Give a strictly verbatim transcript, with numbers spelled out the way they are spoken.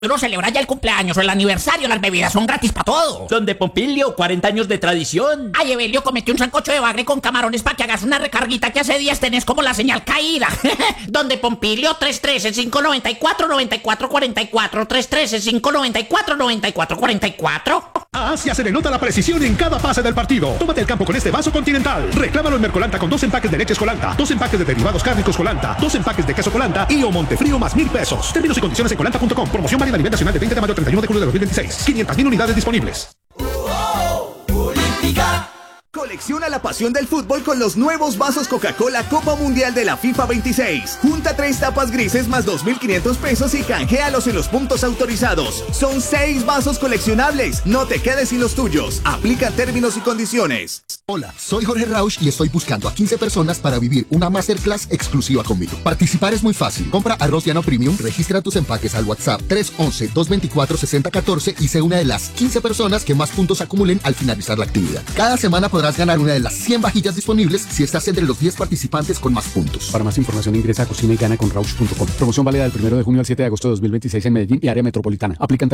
Uno celebra ya el cumpleaños o el aniversario, las bebidas son gratis para todo. Donde Pompilio, cuarenta años de tradición. Ay, Evelio, comete un sancocho de bagre con camarones para que hagas una recarguita que hace días tenés como la señal caída. Donde Pompilio, tres uno tres, cinco nueve cuatro, nueve cuatro cuatro cuatro, tres uno tres, cinco nueve cuatro, nueve cuatro cuatro cuatro. A Asia se le nota la precisión en cada pase del partido. Tómate el campo con este vaso Continental. Reclámalo en Mercolanta con dos empaques de leche Colanta, dos empaques de derivados cárnicos Colanta, dos empaques de queso Colanta y o Montefrío más mil pesos. Términos y condiciones en colanta punto com. Promoción válida a nivel nacional de veinte de mayo a treinta y uno de julio de dos mil veintiséis. quinientas mil unidades disponibles. Colecciona la pasión del fútbol con los nuevos vasos Coca-Cola Copa Mundial de la FIFA veintiséis. Junta tres tapas grises más dos mil quinientos pesos y canjealos en los puntos autorizados. Son seis vasos coleccionables. No te quedes sin los tuyos. Aplica términos y condiciones. Hola, soy Jorge Rausch y estoy buscando a quince personas para vivir una masterclass exclusiva conmigo. Participar es muy fácil. Compra arroz llano premium, registra tus empaques al WhatsApp tres once, dos veinticuatro, sesenta catorce y sé una de las quince personas que más puntos acumulen al finalizar la actividad. Cada semana podrás ganar una de las cien vajillas disponibles si estás entre los diez participantes con más puntos. Para más información ingresa a cocina y gana con rausch punto com. Promoción válida del primero de junio al siete de agosto de dos mil veintiséis en Medellín y área metropolitana. Aplican